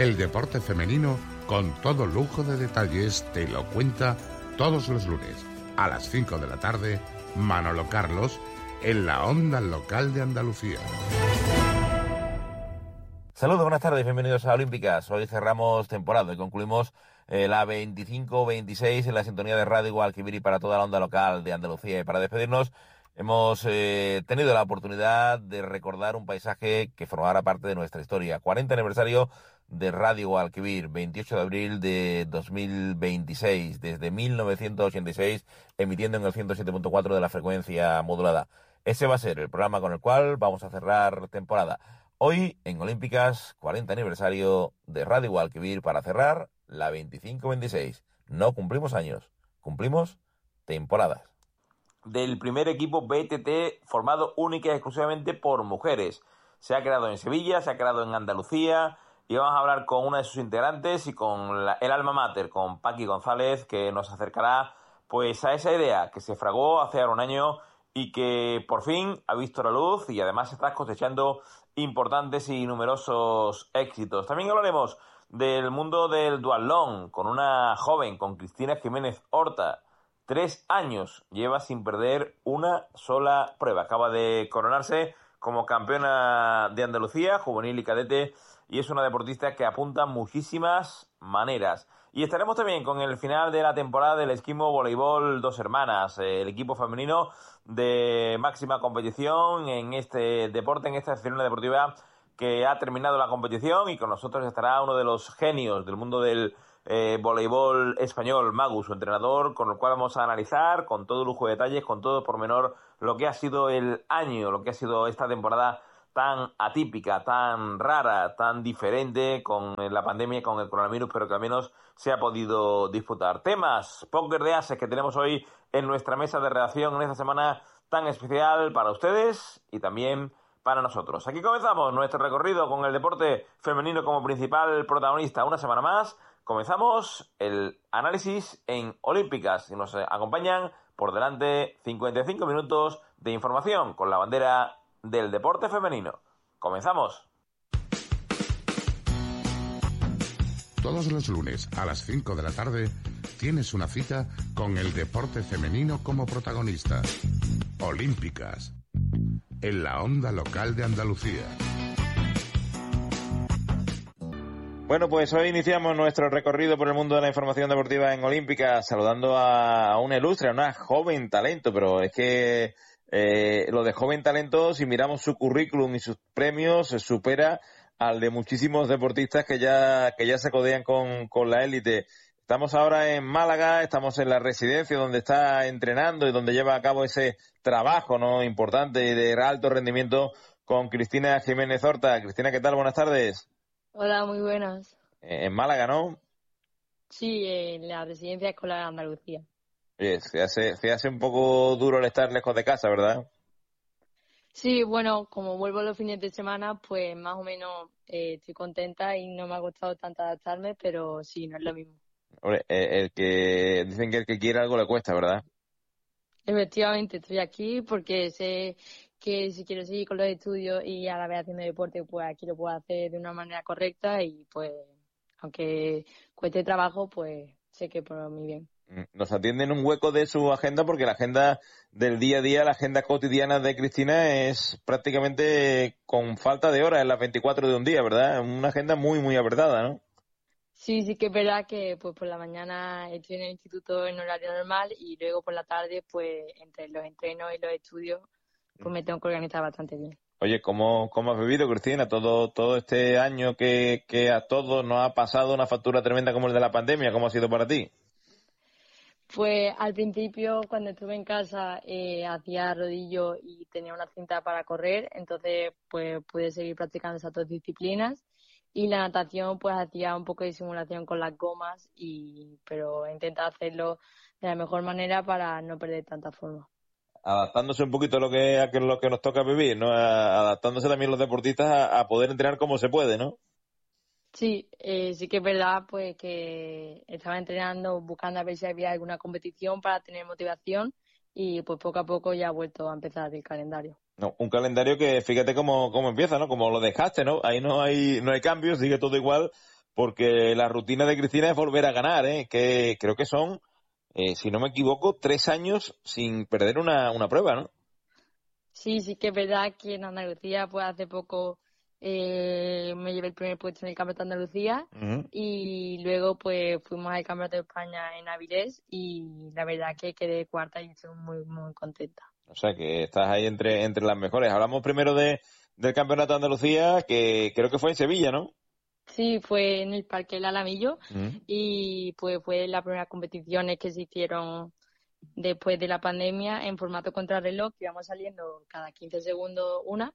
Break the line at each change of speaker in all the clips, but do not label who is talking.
El deporte femenino, con todo lujo de detalles, te lo cuenta todos los lunes a las 5 de la tarde, Manolo Carlos, en la onda local de Andalucía.
Saludos, buenas tardes, bienvenidos a Olímpicas. Hoy cerramos temporada y concluimos la 25-26 en la sintonía de Radio Guadalquivir y para toda la onda local de Andalucía. Y para despedirnos hemos tenido la oportunidad de recordar un paisaje que formará parte de nuestra historia. 40 aniversario de Radio Guadalquivir, 28 de abril de 2026, desde 1986, emitiendo en el 107.4 de la frecuencia modulada. Ese va a ser el programa con el cual vamos a cerrar temporada. Hoy, en Olímpicas, 40 aniversario de Radio Guadalquivir para cerrar la 25-26. No cumplimos años, cumplimos temporadas. Del primer equipo BTT formado única y exclusivamente por mujeres. Se ha creado en Sevilla, se ha creado en Andalucía y vamos a hablar con una de sus integrantes y con el alma mater, con Paqui González, que nos acercará pues a esa idea que se fragó hace ahora un año y que por fin ha visto la luz y además está cosechando importantes y numerosos éxitos. También hablaremos del mundo del duatlón con una joven, con Cristina Jiménez Horta. 3 años lleva sin perder una sola prueba. Acaba de coronarse como campeona de Andalucía, juvenil y cadete, y es una deportista que apunta muchísimas maneras. Y estaremos también con el final de la temporada del Esquimo Voleibol Dos Hermanas, el equipo femenino de máxima competición en este deporte, en esta disciplina deportiva que ha terminado la competición, y con nosotros estará uno de los genios del mundo del voleibol español, Magu, su entrenador, con el cual vamos a analizar con todo lujo de detalles, con todo pormenor, lo que ha sido el año, lo que ha sido esta temporada tan atípica, tan rara, tan diferente con la pandemia, con el coronavirus, pero que al menos se ha podido disputar. Temas, póker de ases que tenemos hoy en nuestra mesa de redacción en esta semana tan especial para ustedes y también para nosotros. Aquí comenzamos nuestro recorrido con el deporte femenino como principal protagonista. Una semana más comenzamos el análisis en Olímpicas y nos acompañan por delante 55 minutos de información con la bandera del deporte femenino. ¡Comenzamos!
Todos los lunes a las 5 de la tarde tienes una cita con el deporte femenino como protagonista. Olímpicas, en la onda local de Andalucía.
Bueno, pues hoy iniciamos nuestro recorrido por el mundo de la información deportiva en Olímpicas, saludando a una ilustre, a una joven talento, pero es que lo de joven talento, si miramos su currículum y sus premios, supera al de muchísimos deportistas que ya se codean con la élite. Estamos ahora en Málaga, estamos en la residencia donde está entrenando y donde lleva a cabo ese trabajo, ¿no?, importante y de alto rendimiento con Cristina Jiménez Horta. Cristina, ¿qué tal? Buenas tardes.
Hola, muy buenas.
En Málaga, ¿no?
Sí, en la residencia escolar de Andalucía.
Se hace un poco duro el estar lejos de casa, ¿verdad?
Sí, bueno, como vuelvo los fines de semana, pues más o menos estoy contenta y no me ha costado tanto adaptarme, pero sí, no es lo mismo.
Hombre, dicen que el que quiere algo le cuesta, ¿verdad?
Efectivamente, estoy aquí porque sé que si quiero seguir con los estudios y a la vez haciendo deporte, pues aquí lo puedo hacer de una manera correcta y pues, aunque cueste trabajo, pues sé que por mi bien.
Nos atienden un hueco de su agenda porque la agenda del día a día, la agenda cotidiana de Cristina es prácticamente con falta de horas en las 24 de un día, ¿verdad? Una agenda muy, muy apretada, ¿no?
Sí, sí que es verdad que pues por la mañana estoy en el instituto en horario normal y luego por la tarde, pues entre los entrenos y los estudios, pues me tengo que organizar bastante bien.
Oye, ¿cómo has vivido, Cristina, todo este año que a todos nos ha pasado una factura tremenda como el de la pandemia? ¿Cómo ha sido para ti?
Pues al principio, cuando estuve en casa, hacía rodillo y tenía una cinta para correr, entonces pues pude seguir practicando esas dos disciplinas. Y la natación, pues hacía un poco de simulación con las gomas, pero he intentado hacerlo de la mejor manera para no perder tanta forma.
Adaptándose un poquito a lo que nos toca vivir, ¿no? Adaptándose también los deportistas a poder entrenar como se puede, ¿no?
Sí, sí que es verdad pues que estaba entrenando, buscando a ver si había alguna competición para tener motivación y pues poco a poco ya ha vuelto a empezar el calendario.
No, un calendario que fíjate cómo empieza, ¿no? Como lo dejaste, ¿no? Ahí no hay cambios, sigue todo igual, porque la rutina de Cristina es volver a ganar, que creo que son, si no me equivoco, 3 años sin perder una prueba, ¿no?
Sí, sí que es verdad que en Andalucía, pues hace poco me llevé el primer puesto en el Campeonato de Andalucía
Uh-huh.
y luego pues fuimos al Campeonato de España en Avilés y la verdad que quedé cuarta y estoy muy, muy contenta.
O sea, que estás ahí entre las mejores. Hablamos primero del Campeonato de Andalucía, que creo que fue en Sevilla, ¿no?
Sí, fue en el Parque El Alamillo
Uh-huh.
y pues fue la primera competiciones que se hicieron después de la pandemia en formato contrarreloj, que íbamos saliendo cada 15 segundos una.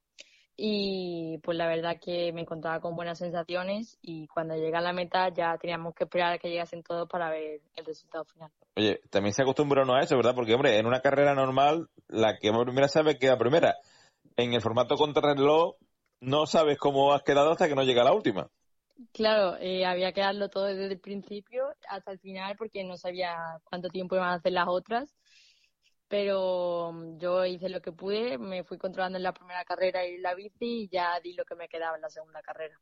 Y pues la verdad que me encontraba con buenas sensaciones y cuando llegué a la meta ya teníamos que esperar a que llegasen todos para ver el resultado final.
Oye, también se acostumbra uno a eso, ¿verdad? Porque, hombre, en una carrera normal, la que va primera sabe que va primera. En el formato contrarreloj, no sabes cómo has quedado hasta que no llega la última.
Claro, había que darlo todo desde el principio hasta el final porque no sabía cuánto tiempo iban a hacer las otras, pero yo hice lo que pude, me fui controlando en la primera carrera y la bici y ya di lo que me quedaba en la segunda carrera.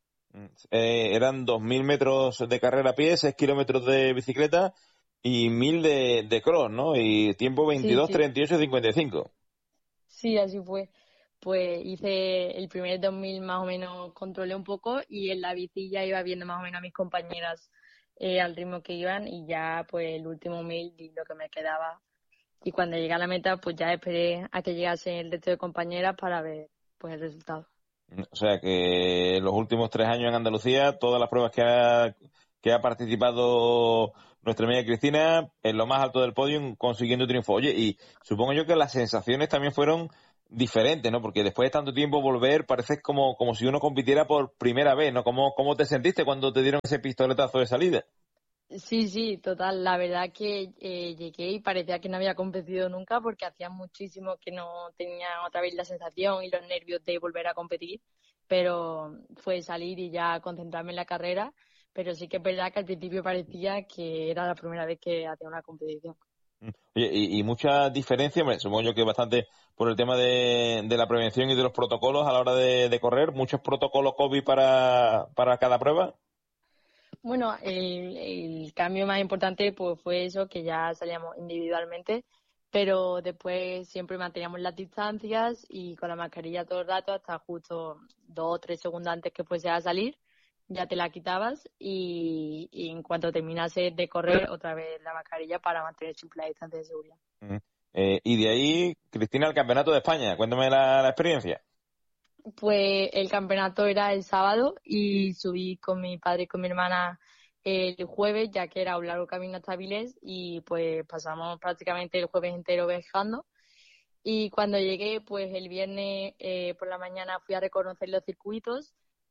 Eran 2.000 metros de carrera a pie, 6 kilómetros de bicicleta y 1.000 de cross, ¿no? Y tiempo
Sí,
22,
sí.
38, 55.
Sí, así fue. Pues hice el primer 2000 más o menos, controlé un poco y en la bici ya iba viendo más o menos a mis compañeras al ritmo que iban y ya pues el último 1000 di lo que me quedaba. Y cuando llegué a la meta pues ya esperé a que llegase el resto de compañeras para ver pues el resultado.
O sea que en los últimos 3 años en Andalucía, todas las pruebas que ha participado nuestra amiga Cristina, en lo más alto del podio, consiguiendo triunfo. Oye, y supongo yo que las sensaciones también fueron diferentes, ¿no? Porque después de tanto tiempo volver, parece como si uno compitiera por primera vez, ¿no? ¿Cómo te sentiste cuando te dieron ese pistoletazo de salida?
Sí, sí, total. La verdad que llegué y parecía que no había competido nunca porque hacía muchísimo que no tenía otra vez la sensación y los nervios de volver a competir, pero fue salir y ya concentrarme en la carrera, pero sí que es verdad que al principio parecía que era la primera vez que hacía una competición.
Oye, y mucha diferencia, hombre, supongo yo que bastante por el tema de la prevención y de los protocolos a la hora de correr, muchos protocolos COVID para cada prueba.
Bueno, el cambio más importante pues fue eso, que ya salíamos individualmente, pero después siempre manteníamos las distancias y con la mascarilla todo el rato hasta justo 2 o 3 segundos antes que fuese a salir, ya te la quitabas y en cuanto terminase de correr otra vez la mascarilla para mantener siempre la distancia de seguridad.
Mm. Y de ahí, Cristina, el Campeonato de España. Cuéntame la experiencia.
Pues el campeonato era el sábado y subí con mi padre y con mi hermana el jueves, ya que era un largo camino hasta Avilés y pues pasamos prácticamente el jueves entero viajando. Y cuando llegué, pues el viernes por la mañana fui a reconocer los circuitos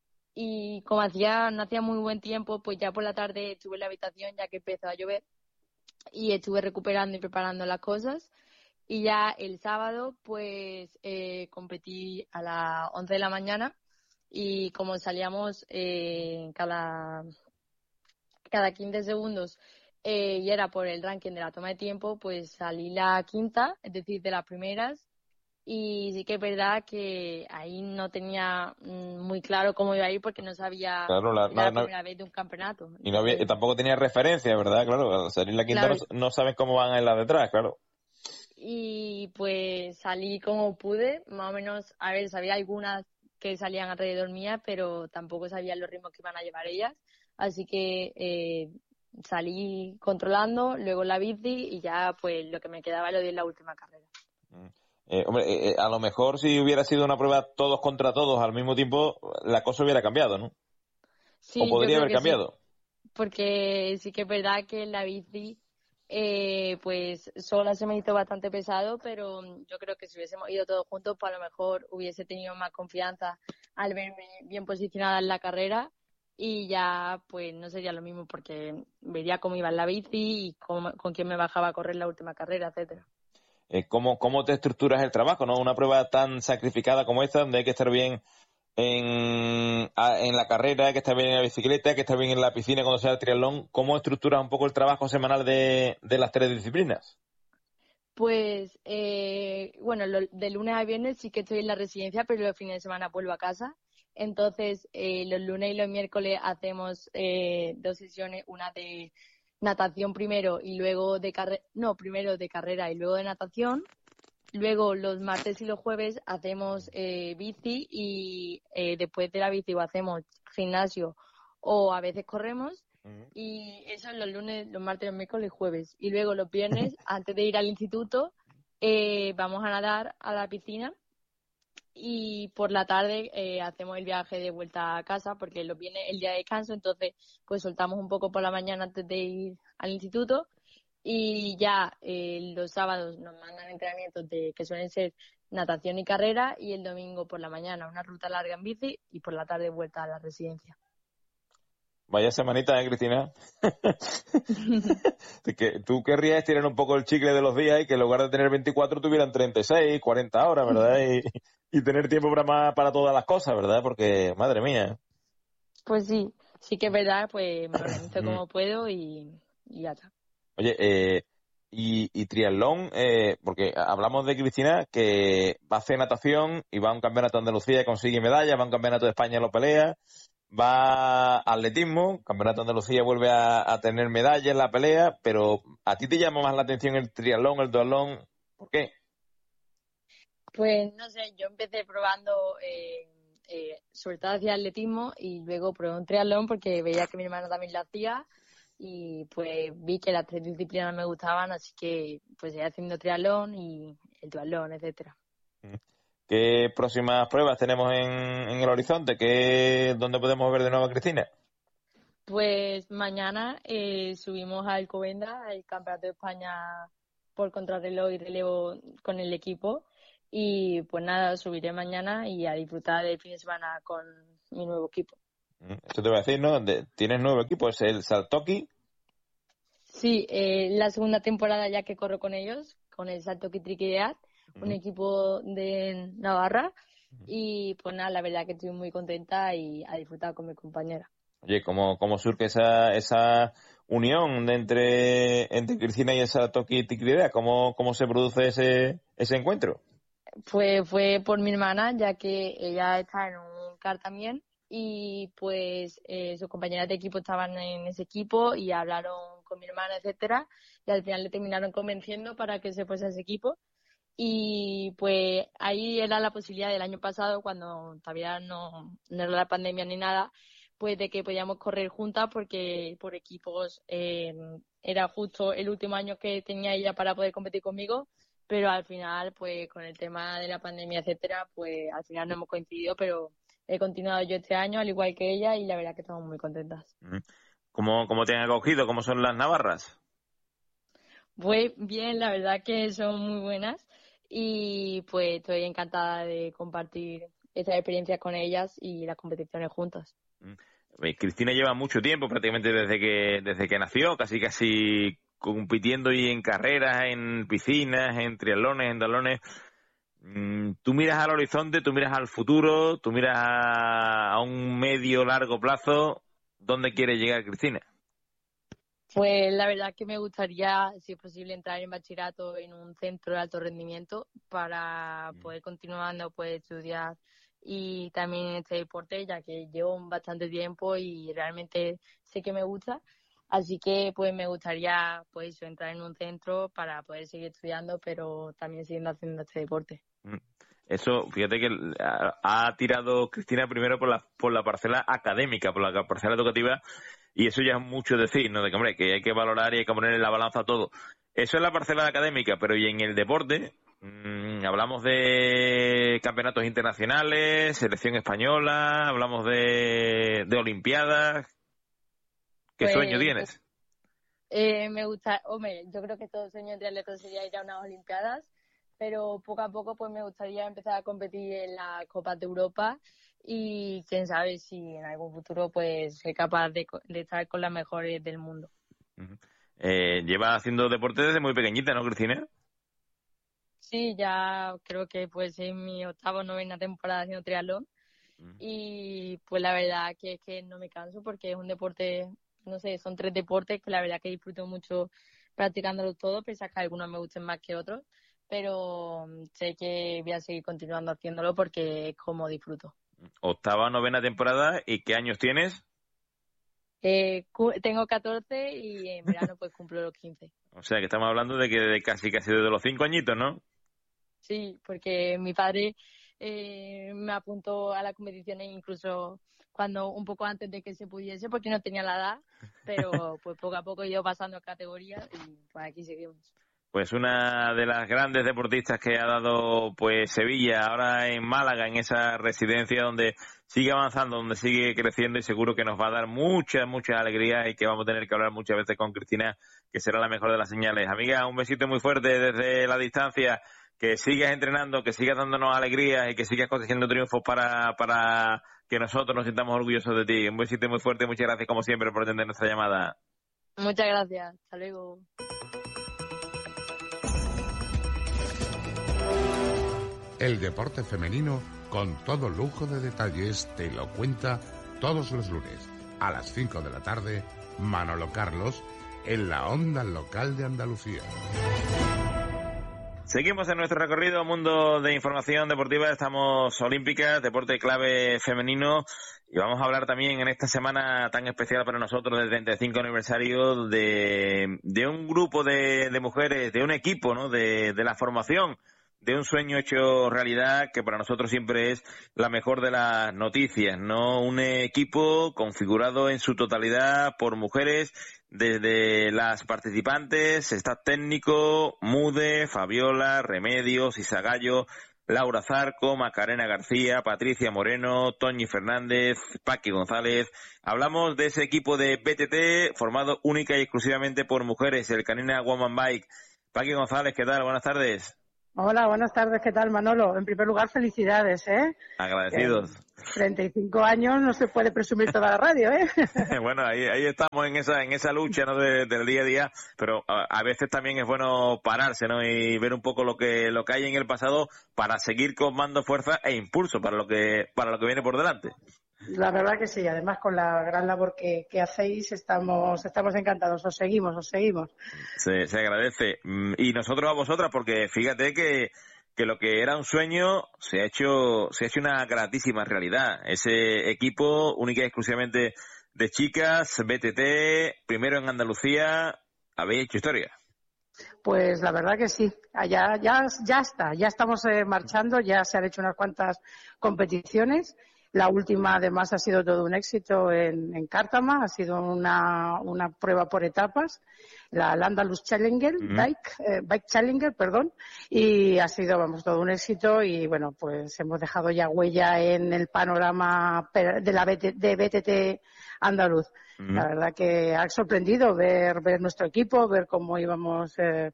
y como no hacía muy buen tiempo, pues ya por la tarde estuve en la habitación ya que empezó a llover y estuve recuperando y preparando las cosas. Y ya el sábado, pues competí a las 11 de la mañana y como salíamos cada 15 segundos y era por el ranking de la toma de tiempo, pues salí la quinta, es decir, de las primeras. Y sí que es verdad que ahí no tenía muy claro cómo iba a ir porque no sabía,
Claro,
era la primera vez de un campeonato.
y no había,
Entonces,
tampoco tenía referencia, ¿verdad? Claro, al salir la quinta no,
claro,
no sabes cómo van en la detrás, claro.
y pues salí como pude, más o menos, a ver, sabía algunas que salían alrededor mía, pero tampoco sabía los ritmos que iban a llevar ellas, así que salí controlando, luego la bici y ya pues lo que me quedaba lo di en la última carrera.
Mm. Hombre, a lo mejor si hubiera sido una prueba todos contra todos al mismo tiempo, la cosa hubiera cambiado, ¿no? O
Sí, yo
podría
creo
haber
que sí,
cambiado.
porque sí que es verdad que en la bici pues sola se me hizo bastante pesado, pero yo creo que si hubiésemos ido todos juntos, pues a lo mejor hubiese tenido más confianza al verme bien posicionada en la carrera y ya pues no sería lo mismo porque vería cómo iba en la bici y con quién me bajaba a correr la última carrera, etcétera.
¿Cómo te estructuras el trabajo, no? Una prueba tan sacrificada como esta, donde hay que estar bien en la carrera, hay que estar bien en la bicicleta, hay que estar bien en la piscina cuando sea el triatlón. ¿Cómo estructuras un poco el trabajo semanal de las 3 disciplinas?
Pues bueno, de lunes a viernes sí que estoy en la residencia, pero los fines de semana vuelvo a casa Entonces, los lunes y los miércoles hacemos 2 sesiones, una de natación primero y luego de primero de carrera y luego de natación. Luego los martes y los jueves hacemos bici y después de la bici o hacemos gimnasio o a veces corremos. Y eso los lunes, los martes, los miércoles y jueves. Y luego los viernes, antes de ir al instituto, vamos a nadar a la piscina. Y por la tarde hacemos el viaje de vuelta a casa porque los viernes el día de descanso, entonces pues soltamos un poco por la mañana antes de ir al instituto y ya los sábados nos mandan entrenamientos que suelen ser natación y carrera y el domingo por la mañana una ruta larga en bici y por la tarde vuelta a la residencia.
Vaya semanita, Cristina. Que tú querrías estirar un poco el chicle de los días y que en lugar de tener 24 tuvieran 36, 40 horas, ¿verdad? Y tener tiempo para todas las cosas, ¿verdad? Porque, madre mía.
Pues sí que es verdad, pues me organizo como puedo y ya está.
Oye, y triatlón, porque hablamos de Cristina que va a hacer natación y va a un campeonato de Andalucía y consigue medalla, va a un campeonato de España y lo pelea, va a atletismo, campeonato de Andalucía vuelve a tener medalla en la pelea, pero ¿a ti te llama más la atención el triatlón, el duatlón? ¿Por qué?
Pues no sé, yo empecé probando sobre todo hacía atletismo y luego probé un triatlón porque veía que mi hermano también lo hacía y pues vi que las 3 disciplinas me gustaban, así que pues seguí haciendo triatlón y el duatlón, etcétera.
¿Qué próximas pruebas tenemos en el horizonte? ¿Dónde podemos ver de nuevo a Cristina?
Pues mañana subimos a Alcobendas, al Campeonato de España por contrarreloj y relevo con el equipo. Y pues nada, subiré mañana y a disfrutar del fin de semana con mi nuevo equipo.
Eso te voy a decir, ¿no? Tienes nuevo equipo, es el Saltoki.
Sí, la segunda temporada ya que corro con ellos, con el Saltoki Triquideat, un equipo de Navarra. Y pues nada, la verdad que estoy muy contenta y a disfrutar con mi compañera.
Oye, ¿cómo surge esa unión entre Cristina y esa Toki Ticridea? ¿Cómo se produce ese encuentro?
Fue por mi hermana, ya que ella está en un CAR también y pues sus compañeras de equipo estaban en ese equipo y hablaron con mi hermana, etcétera, y al final le terminaron convenciendo para que se fuese a ese equipo. Y pues ahí era la posibilidad del año pasado, cuando todavía no era la pandemia ni nada, pues de que podíamos correr juntas porque por equipos era justo el último año que tenía ella para poder competir conmigo, pero al final pues con el tema de la pandemia, etcétera, pues al final no hemos coincidido, pero he continuado yo este año al igual que ella y la verdad que estamos muy contentas.
¿Cómo te han acogido? ¿Cómo son las navarras?
Pues bien, la verdad que son muy buenas y pues estoy encantada de compartir estas experiencias con ellas y las competiciones juntas.
Cristina lleva mucho tiempo, prácticamente desde que nació, casi compitiendo y en carreras, en piscinas, en triatlones, en duatlones. Tú miras al horizonte, tú miras al futuro, tú miras a un medio largo plazo. ¿Dónde quiere llegar Cristina?
Pues la verdad que me gustaría, si es posible, entrar en bachillerato en un centro de alto rendimiento para poder continuando, poder estudiar y también en este deporte, ya que llevo bastante tiempo y realmente sé que me gusta. Así que pues me gustaría pues entrar en un centro para poder seguir estudiando, pero también siguiendo haciendo este deporte.
Eso, fíjate que ha tirado Cristina primero por la parcela académica, por la parcela educativa, y eso ya es mucho decir, ¿no? De que, hombre, que hay que valorar y hay que poner en la balanza todo. Eso es la parcela académica, pero y en el deporte, hablamos de campeonatos internacionales, selección española, hablamos de olimpiadas. ¿Qué sueño
Pues
tienes?
me gusta, hombre, yo creo que todo sueño de atleta sería ir a unas Olimpiadas, pero poco a poco pues me gustaría empezar a competir en las Copas de Europa y quién sabe si en algún futuro pues soy capaz de estar con las mejores del mundo.
Lleva haciendo deporte desde muy pequeñita, ¿no, Cristina?
Sí, ya creo que pues en mi octava o novena temporada haciendo triatlón y pues la verdad que es que no me canso porque es un deporte, no sé, son 3 deportes que la verdad que disfruto mucho practicándolos todos, pese a que algunos me gusten más que otros, pero sé que voy a seguir continuando haciéndolo porque es como disfruto.
Octava, novena temporada. ¿Y qué años tienes?
Tengo 14 y en verano pues cumplo los 15.
O sea, que estamos hablando de que de casi desde los 5 añitos, ¿no?
Sí, porque mi padre me apuntó a la competición incluso cuando un poco antes de que se pudiese, porque no tenía la edad, pero pues poco a poco he ido pasando categorías y pues aquí seguimos.
Pues una de las grandes deportistas que ha dado pues Sevilla, ahora en Málaga, en esa residencia donde sigue avanzando, donde sigue creciendo y seguro que nos va a dar muchas alegrías y que vamos a tener que hablar muchas veces con Cristina, que será la mejor de las señales. Amiga, un besito muy fuerte desde la distancia, que sigas entrenando, que sigas dándonos alegrías y que sigas consiguiendo triunfos para que nosotros nos sintamos orgullosos de ti. Un besito muy fuerte y muchas gracias como siempre por atender nuestra llamada.
Muchas gracias, hasta luego.
El deporte femenino, con todo lujo de detalles, te lo cuenta todos los lunes a las 5 de la tarde, Manolo Carlos, en la onda local de Andalucía.
Seguimos en nuestro recorrido mundo de información deportiva. Estamos olímpicas, deporte clave femenino, y vamos a hablar también en esta semana tan especial para nosotros del 35 aniversario de un grupo de mujeres, de un equipo, ¿no? De la formación de un sueño hecho realidad, que para nosotros siempre es la mejor de las noticias, ¿no? Un equipo configurado en su totalidad por mujeres, desde las participantes, staff técnico, Mude, Fabiola, Remedios, Isagallo, Laura Zarco, Macarena García, Patricia Moreno, Toñi Fernández, Paqui González. Hablamos de ese equipo de BTT formado única y exclusivamente por mujeres, el Canina Woman Bike. Paqui González, ¿qué tal? Buenas tardes.
Hola, buenas tardes, ¿qué tal, Manolo? En primer lugar, felicidades, ¿eh?
Agradecidos.
35 años no se puede presumir toda la radio, ¿eh?
Bueno, ahí estamos en esa lucha, ¿no? del día a día, pero a veces también es bueno pararse, ¿no? Y ver un poco lo que hay en el pasado para seguir tomando fuerza e impulso para lo que viene por delante.
La verdad que sí, además con la gran labor que hacéis estamos encantados, os seguimos.
Se agradece. Y nosotros a vosotras, porque fíjate que lo que era un sueño se ha hecho una gratísima realidad. Ese equipo única y exclusivamente de chicas, BTT, primero en Andalucía, habéis hecho historia.
Pues la verdad que sí, ya estamos marchando, ya se han hecho unas cuantas competiciones. La última, además, ha sido todo un éxito en Cártama, ha sido una prueba por etapas, la Andalus Challenger, Bike Challenger, y ha sido, todo un éxito y, bueno, pues hemos dejado ya huella en el panorama de BTT andaluz. La verdad que ha sorprendido ver nuestro equipo, ver cómo íbamos,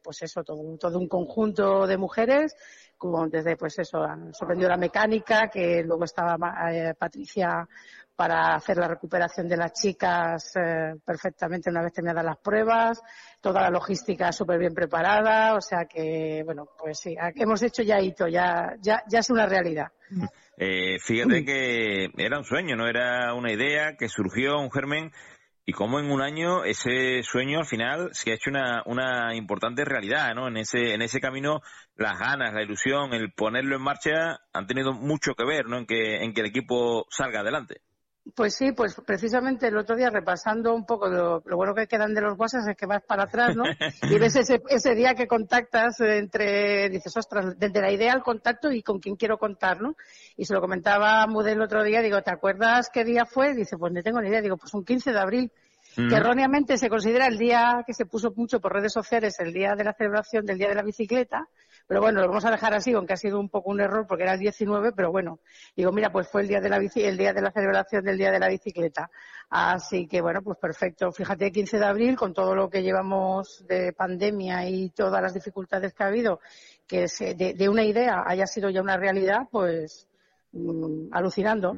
todo un conjunto de mujeres, como desde, han sorprendido la mecánica, que luego estaba Patricia para hacer la recuperación de las chicas perfectamente una vez terminadas las pruebas, toda la logística súper bien preparada, o sea que, bueno, pues sí, hemos hecho ya hito, ya es una realidad.
Fíjate que era un sueño, no era una idea que surgió, un germen, y cómo en un año ese sueño al final se ha hecho una importante realidad, ¿no? En ese camino las ganas, la ilusión, el ponerlo en marcha han tenido mucho que ver, ¿no? En que el equipo salga adelante.
Pues sí, pues precisamente el otro día repasando un poco lo bueno que quedan de los WhatsApp es que vas para atrás, ¿no? Y ves ese día que contactas dices, ostras, desde la idea al contacto y con quién quiero contar, ¿no? Y se lo comentaba a Mude el otro día, digo, ¿te acuerdas qué día fue? Dice, pues no tengo ni idea. Digo, pues un 15 de abril. Que erróneamente se considera el día que se puso mucho por redes sociales, el día de la celebración del Día de la Bicicleta, pero bueno, lo vamos a dejar así, aunque ha sido un poco un error porque era el 19, pero bueno, digo, mira, pues fue el día de la celebración del Día de la Bicicleta. Así que bueno, pues perfecto. Fíjate, el 15 de abril, con todo lo que llevamos de pandemia y todas las dificultades que ha habido, que de una idea haya sido ya una realidad, pues alucinando.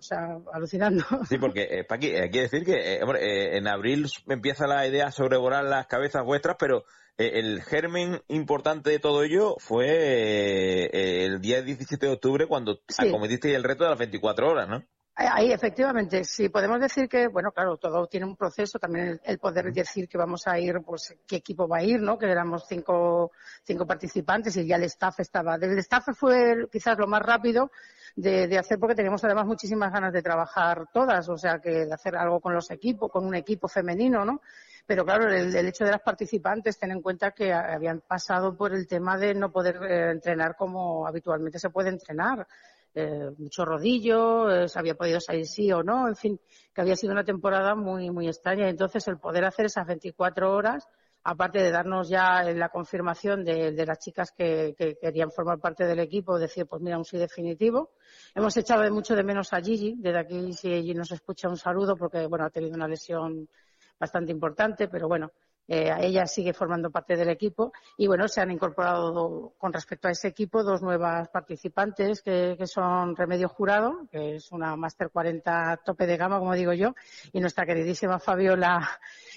Sí, porque Paqui, hay que decir que en abril empieza la idea a sobrevolar las cabezas vuestras, pero el germen importante de todo ello fue el día 17 de octubre cuando acometisteis el reto de las 24 horas, ¿no?
Ahí, efectivamente, sí, podemos decir que, bueno, claro, todo tiene un proceso, también el poder decir que vamos a ir, pues, qué equipo va a ir, ¿no? Que éramos cinco participantes y ya el staff estaba. Del staff fue quizás lo más rápido de hacer, porque teníamos además muchísimas ganas de trabajar todas, o sea, que de hacer algo con los equipos, con un equipo femenino, ¿no? Pero claro, el hecho de las participantes, ten en cuenta que habían pasado por el tema de no poder entrenar como habitualmente se puede entrenar. Mucho rodillo, se había podido salir sí o no, en fin, que había sido una temporada muy, muy extraña. Entonces, el poder hacer esas 24 horas, aparte de darnos ya la confirmación de las chicas que querían formar parte del equipo, decir, pues mira, un sí definitivo. Hemos echado mucho de menos a Gigi, desde aquí, si Gigi nos escucha, un saludo, porque, bueno, ha tenido una lesión bastante importante, pero bueno, ella sigue formando parte del equipo y bueno, se han incorporado con respecto a ese equipo 2 nuevas participantes que son Remedio Jurado, que es una Máster 40 tope de gama, como digo yo, y nuestra queridísima Fabiola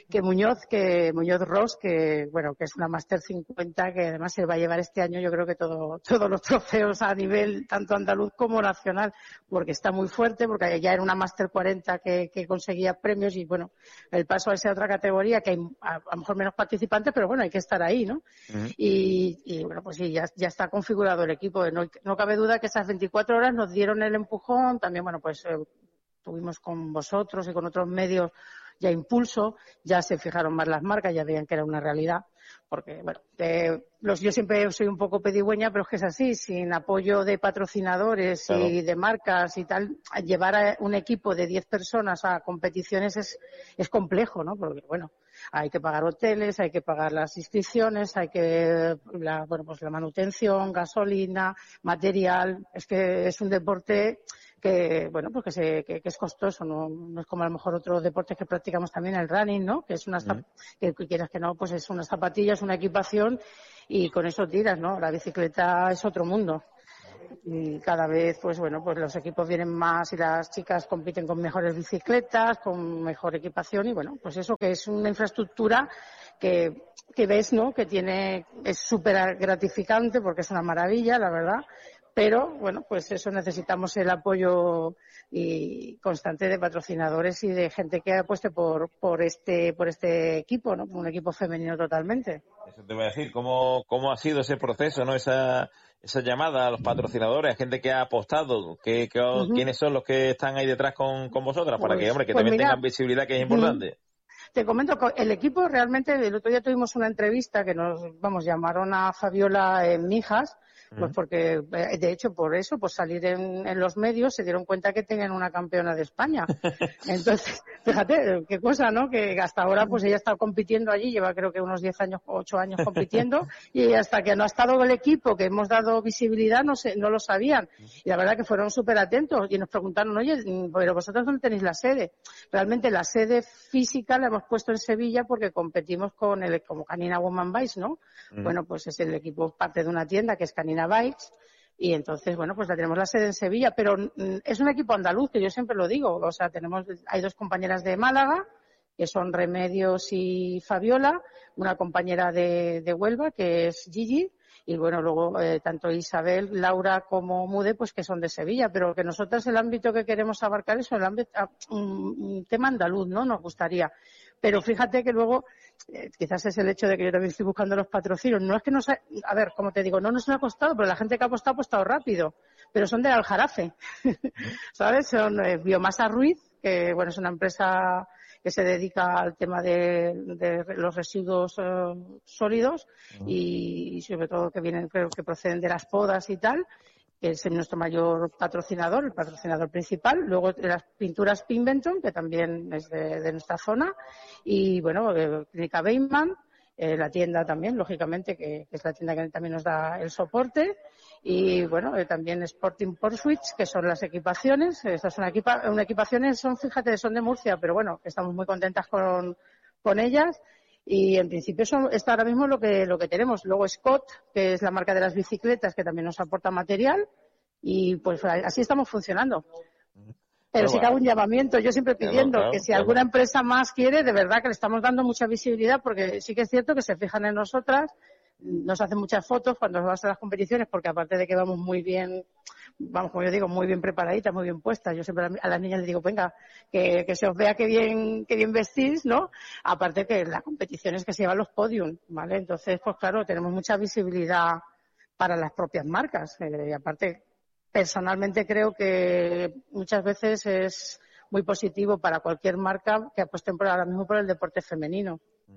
Muñoz Ross, que bueno, que es una Máster 50, que además se va a llevar este año yo creo que todos los trofeos a nivel tanto andaluz como nacional, porque está muy fuerte, porque ya era una Máster 40 que conseguía premios y bueno, el paso a esa otra categoría que hay a lo mejor menos participantes, pero bueno, hay que estar ahí, ¿no? Uh-huh. Y bueno, pues sí, ya está configurado el equipo. No cabe duda que esas 24 horas nos dieron el empujón. También, bueno, pues tuvimos con vosotros y con otros medios ya impulso, ya se fijaron más las marcas, ya veían que era una realidad. Porque, bueno, yo siempre soy un poco pedigüeña, pero es que es así, sin apoyo de patrocinadores claro. Y de marcas y tal, llevar a un equipo de 10 personas a competiciones es complejo, ¿no? Porque, bueno, hay que pagar hoteles, hay que pagar las inscripciones, hay que, la manutención, gasolina, material, es que es un deporte que, bueno, pues que es costoso, no es como a lo mejor otros deportes que practicamos también, el running, ¿no? Que es que quieras que no, pues es unas zapatillas, una equipación y con eso tiras, ¿no? La bicicleta es otro mundo. Y cada vez, pues bueno, pues los equipos vienen más y las chicas compiten con mejores bicicletas, con mejor equipación y bueno, pues eso que es una infraestructura que ves, ¿no? Que es súper gratificante porque es una maravilla, la verdad. Pero, bueno, pues eso necesitamos el apoyo y constante de patrocinadores y de gente que apueste por este equipo, ¿no? Un equipo femenino totalmente.
Eso te voy a decir, ¿cómo ha sido ese proceso, ¿no? Esa llamada a los patrocinadores, a gente que ha apostado, uh-huh. ¿Quiénes son los que están ahí detrás con vosotras? Para que, hombre, que también tengan visibilidad, que es importante.
Te comento, el equipo realmente, el otro día tuvimos una entrevista que llamaron a Fabiola en Mijas, pues porque, de hecho, por eso, pues salir en los medios, se dieron cuenta que tenían una campeona de España. Entonces, fíjate, qué cosa, ¿no? Que hasta ahora, pues ella está compitiendo allí, lleva creo que unos 8 años compitiendo, y hasta que no ha estado el equipo, que hemos dado visibilidad, no lo sabían. Y la verdad que fueron súper atentos y nos preguntaron, oye, pero vosotros ¿dónde tenéis la sede? Realmente la sede física la hemos puesto en Sevilla porque competimos como Canina Woman Bikes, ¿no? Bueno, pues es el equipo parte de una tienda que es Canina Bikes y entonces, bueno, pues tenemos la sede en Sevilla, pero es un equipo andaluz que yo siempre lo digo, o sea, hay 2 compañeras de Málaga que son Remedios y Fabiola, una compañera de Huelva que es Gigi y bueno, luego tanto Isabel, Laura como Mude, pues que son de Sevilla, pero que nosotros el ámbito que queremos abarcar es un tema andaluz, ¿no? Nos gustaría. Pero fíjate que luego, quizás es el hecho de que yo también estoy buscando los patrocinios. No es que a ver, como te digo, no nos ha costado, pero la gente que ha apostado rápido. Pero son del Aljarafe, ¿sabes? Son Biomasa Ruiz, que bueno, es una empresa que se dedica al tema de los residuos sólidos y sobre todo creo que proceden de las podas y tal, que es nuestro mayor patrocinador, el patrocinador principal. Luego las pinturas Pinventon, que también es de nuestra zona. Y bueno, Clínica Beinman, la tienda también, lógicamente, que es la tienda que también nos da el soporte. Y bueno, también Sporting Pursuits, que son las equipaciones. Estas son equipaciones, fíjate, son de Murcia, pero bueno, estamos muy contentas con ellas. Y en principio está ahora mismo lo que tenemos. Luego Scott, que es la marca de las bicicletas, que también nos aporta material. Y pues así estamos funcionando. Pero sí que hago un llamamiento, yo siempre pidiendo que si alguna empresa más quiere, de verdad que le estamos dando mucha visibilidad, porque sí que es cierto que se fijan en nosotras, nos hacen muchas fotos cuando vamos a las competiciones, porque aparte de que vamos muy bien, vamos, como yo digo, muy bien preparaditas, muy bien puestas. Yo siempre a las niñas les digo, venga, que se os vea qué bien vestís, ¿no? Aparte que la competición es que se llevan los podium, ¿vale? Entonces, pues claro, tenemos mucha visibilidad para las propias marcas. Y aparte, personalmente creo que muchas veces es muy positivo para cualquier marca que apueste ahora mismo por el deporte femenino.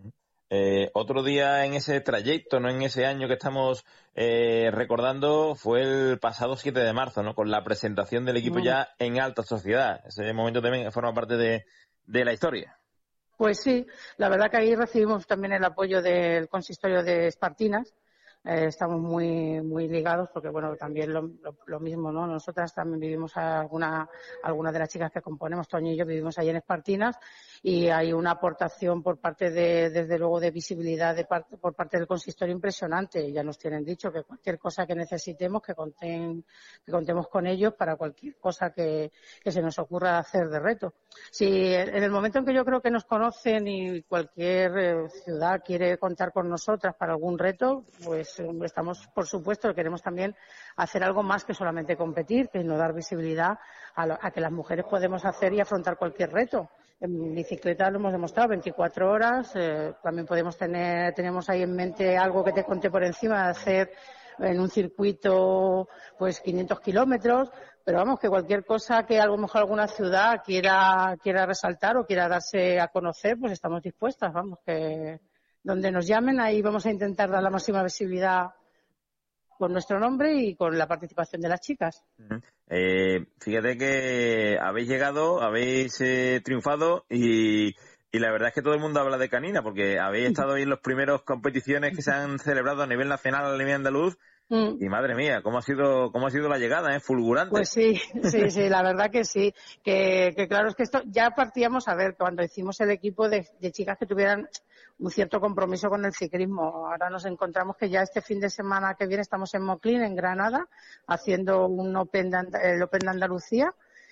Otro día en ese trayecto, no en ese año que estamos recordando, fue el pasado 7 de marzo, ¿no? Con la presentación del equipo ya en alta sociedad. Ese momento también forma parte de la historia.
Pues sí, la verdad que ahí recibimos también el apoyo del consistorio de Espartinas. Estamos muy ligados porque, bueno, también lo mismo, ¿no? Nosotras también vivimos algunas de las chicas que componemos, Toño y yo, vivimos ahí en Espartinas y hay una aportación por parte desde luego, de visibilidad por parte del consistorio impresionante. Ya nos tienen dicho que cualquier cosa que necesitemos, que contemos con ellos para cualquier cosa que se nos ocurra hacer de reto. Si en el momento en que yo creo que nos conocen y cualquier ciudad quiere contar con nosotras para algún reto, pues estamos, por supuesto, queremos también hacer algo más que solamente competir, que no dar visibilidad a que las mujeres podemos hacer y afrontar cualquier reto. En bicicleta lo hemos demostrado, 24 horas, también tenemos ahí en mente algo que te conté por encima, de hacer en un circuito pues 500 kilómetros, pero vamos, que cualquier cosa que a lo mejor alguna ciudad quiera resaltar o quiera darse a conocer, pues estamos dispuestas, vamos, que donde nos llamen, ahí vamos a intentar dar la máxima visibilidad con nuestro nombre y con la participación de las chicas.
Fíjate que habéis llegado, habéis triunfado y la verdad es que todo el mundo habla de Canina, porque habéis estado ahí en las primeras competiciones que se han celebrado a nivel nacional, a nivel andaluz. Y madre mía, ¿cómo ha sido la llegada? Fulgurante.
Pues sí, la verdad que sí. Que claro, es que esto ya partíamos a ver cuando hicimos el equipo de chicas que tuvieran un cierto compromiso con el ciclismo. Ahora nos encontramos que ya este fin de semana que viene estamos en Moclín, en Granada, haciendo el Open de Andalucía.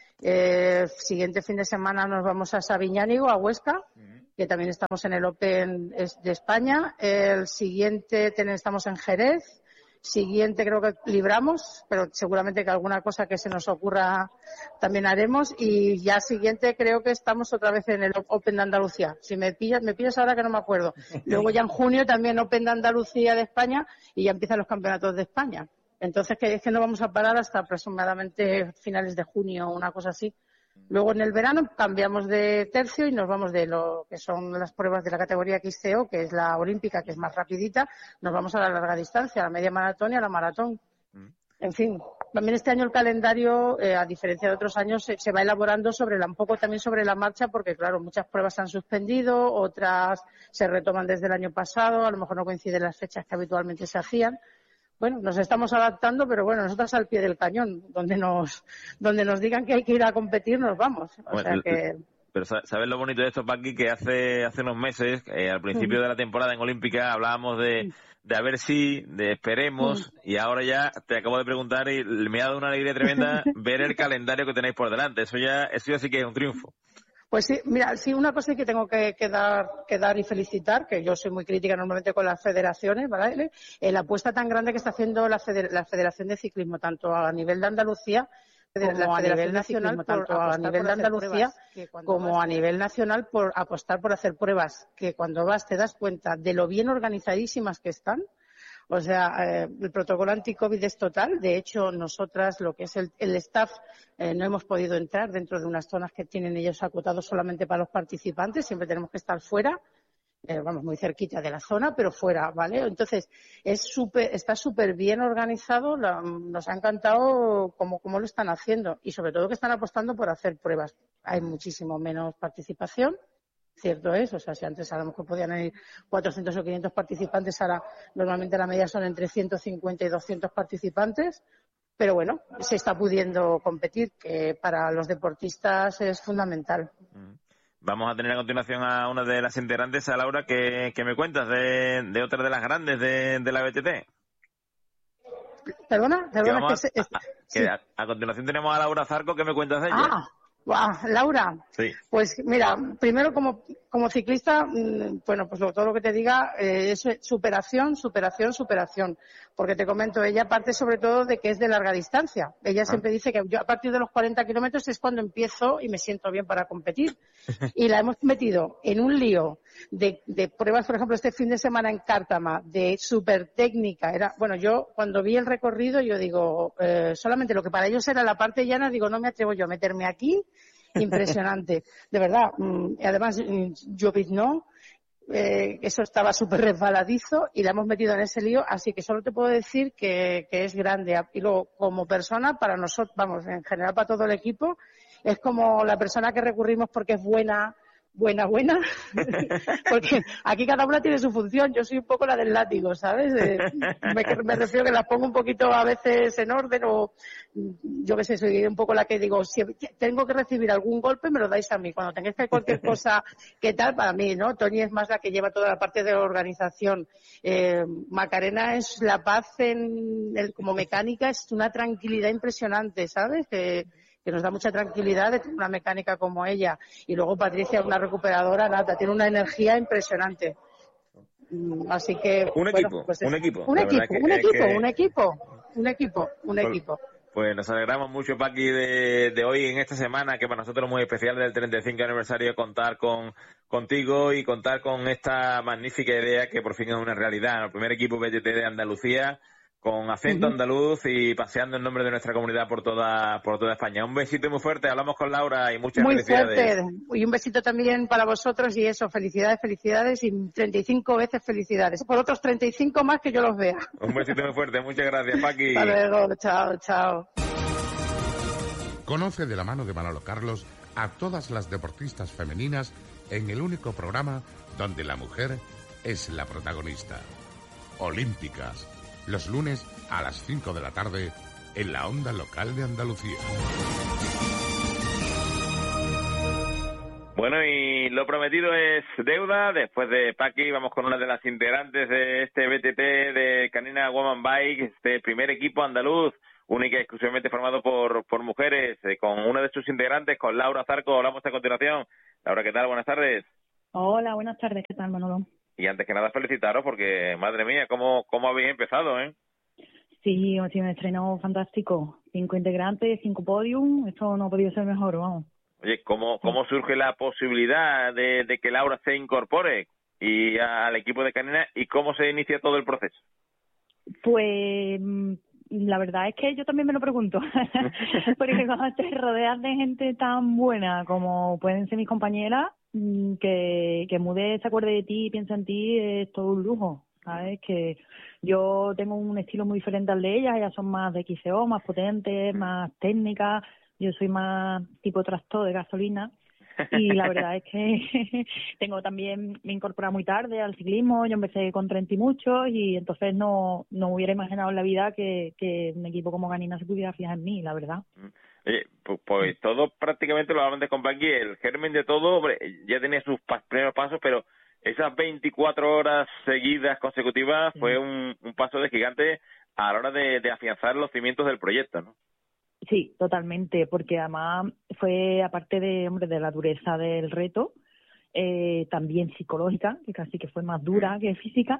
Siguiente fin de semana nos vamos a Sabiñánigo, a Huesca, que también estamos en el Open de España. El siguiente estamos en Jerez. Siguiente creo que libramos, pero seguramente que alguna cosa que se nos ocurra también haremos. Y ya siguiente creo que estamos otra vez en el Open de Andalucía. Si me pillas ahora que no me acuerdo. Luego ya en junio también Open de Andalucía de España y ya empiezan los campeonatos de España. Entonces que es que no vamos a parar hasta aproximadamente finales de junio o una cosa así. Luego en el verano cambiamos de tercio y nos vamos de lo que son las pruebas de la categoría XCO, que es la olímpica, que es más rapidita, nos vamos a la larga distancia, a la media maratón y a la maratón. En fin, también este año el calendario, a diferencia de otros años, se va elaborando un poco también sobre la marcha, porque claro, muchas pruebas se han suspendido, otras se retoman desde el año pasado, a lo mejor no coinciden las fechas que habitualmente se hacían. Bueno, nos estamos adaptando, pero bueno, nosotros al pie del cañón, donde nos digan que hay que ir a competir, nos vamos. O sea que...
Pero ¿sabes lo bonito de esto, Paqui? Que hace unos meses, al principio de la temporada en Olímpica, hablábamos de a ver si, de esperemos, y ahora ya te acabo de preguntar y me ha dado una alegría tremenda ver el calendario que tenéis por delante. Eso ya sí que es un triunfo.
Pues sí, mira, sí, una cosa que tengo que dar y felicitar, que yo soy muy crítica normalmente con las federaciones, ¿vale? La apuesta tan grande que está haciendo la Federación de Ciclismo, tanto a nivel de Andalucía como a nivel nacional, como a nivel nacional, por apostar por hacer pruebas que cuando vas te das cuenta de lo bien organizadísimas que están. O sea, el protocolo anti-COVID es total. De hecho, nosotras, lo que es el staff, no hemos podido entrar dentro de unas zonas que tienen ellos acotados solamente para los participantes. Siempre tenemos que estar fuera, muy cerquita de la zona, pero fuera, ¿vale? Entonces, está súper bien organizado. Nos ha encantado cómo lo están haciendo y sobre todo que están apostando por hacer pruebas. Hay muchísimo menos participación. Cierto es, o sea, si antes a lo mejor podían ir 400 o 500 participantes, ahora normalmente la media son entre 150 y 200 participantes, pero bueno, se está pudiendo competir, que para los deportistas es fundamental.
Vamos a tener a continuación a una de las integrantes, a Laura, que me cuentas de otra de las grandes de la BTT.
Perdona,
a continuación tenemos a Laura Zarco, ¿qué me cuentas de ella?
Buah, Laura,
Sí.
pues mira, primero como ciclista, bueno, pues todo lo que te diga es superación, porque te comento, ella parte sobre todo de que es de larga distancia. Ella siempre dice que yo a partir de los 40 kilómetros es cuando empiezo y me siento bien para competir. Y la hemos metido en un lío de pruebas, por ejemplo, este fin de semana en Cártama, de súper técnica. Bueno, yo cuando vi el recorrido, yo digo, solamente lo que para ellos era la parte llana, digo, no me atrevo yo a meterme aquí. Impresionante, de verdad. Además, lloviznó, eso estaba súper resbaladizo y la hemos metido en ese lío, así que solo te puedo decir que es grande. Y luego, como persona, para nosotros, vamos, en general para todo el equipo, es como la persona que recurrimos porque es buena, porque aquí cada una tiene su función. Yo soy un poco la del látigo, ¿sabes? Me refiero que las pongo un poquito a veces en orden o yo qué sé, soy un poco la que digo, si tengo que recibir algún golpe me lo dais a mí, cuando tengáis que cualquier cosa que tal, para mí, ¿no? Toñi es más la que lleva toda la parte de organización. Macarena es la paz como mecánica, es una tranquilidad impresionante, ¿sabes? Que nos da mucha tranquilidad de tener una mecánica como ella. Y luego Patricia, una recuperadora nata, tiene una energía impresionante. Así que...
Un
equipo.
Pues nos alegramos mucho, Paqui, de hoy, en esta semana, que para nosotros es muy especial, del 35 aniversario, contar contigo y contar con esta magnífica idea que por fin es una realidad. El primer equipo VTT de Andalucía, con acento andaluz y paseando en nombre de nuestra comunidad por toda España. Un besito muy fuerte, hablamos con Laura y muchas felicidades.
Muy fuerte, y un besito también para vosotros y eso, felicidades y 35 veces felicidades. Por otros 35 más que yo los vea.
Un besito muy fuerte, muchas gracias, Paqui.
Hasta luego, chao.
Conoce de la mano de Manolo Carlos a todas las deportistas femeninas en el único programa donde la mujer es la protagonista. Olímpicas. Los lunes a las 5 de la tarde en la onda local de Andalucía.
Bueno, y lo prometido es deuda. Después de Paqui, vamos con una de las integrantes de este BTT de Canina Woman Bike, este primer equipo andaluz, única y exclusivamente formado por mujeres, con una de sus integrantes, con Laura Zarco. Hablamos a continuación. Laura, ¿qué tal? Buenas tardes.
Hola, buenas tardes. ¿Qué tal, Manolo?
Y antes que nada felicitaros porque, madre mía, ¿cómo habéis empezado, eh?
Sí, ha sido un estreno fantástico. 5 integrantes, 5 podium. Esto no ha podido ser mejor, vamos.
Oye, ¿cómo surge la posibilidad de que Laura se incorpore al equipo de Canina y cómo se inicia todo el proceso?
Pues la verdad es que yo también me lo pregunto. Porque cuando te rodeas de gente tan buena como pueden ser mis compañeras, que Mude se acuerde de ti y piensa en ti es todo un lujo, ¿sabes? Que yo tengo un estilo muy diferente al de ellas son más de XCO, más potentes, más técnicas, yo soy más tipo tractor de gasolina y la verdad es que me incorporé muy tarde al ciclismo, yo empecé con 30 y muchos y entonces no hubiera imaginado en la vida que un equipo como Canina se pudiera fijar en mí, la verdad.
Pues todo prácticamente lo hablan de Compaqui, el germen de todo, hombre, ya tenía sus primeros pasos, pero esas 24 horas seguidas consecutivas fue un paso de gigante a la hora de afianzar los cimientos del proyecto, ¿no?
Sí, totalmente, porque además fue, aparte de la dureza del reto, también psicológica, que casi que fue más dura que física,